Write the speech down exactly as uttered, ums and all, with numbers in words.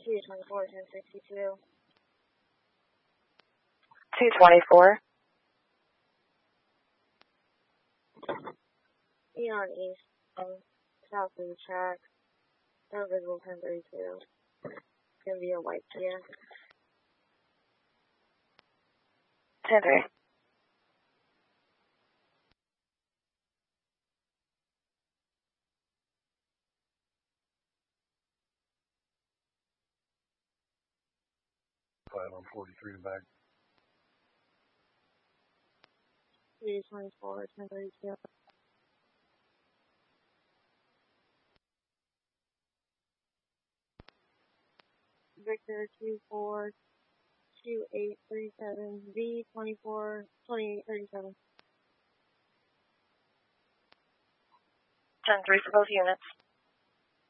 two twenty-four, ten sixty-two. two twenty-four. Eon East, um, south of the track. No visible ten thirty-two. It's gonna be a white Kia. ten three. Five on forty-three back. two twenty-four, ten thirty-two. Victor two four two eight three seven V twenty-four twenty-eight thirty-seven. ten three for both units.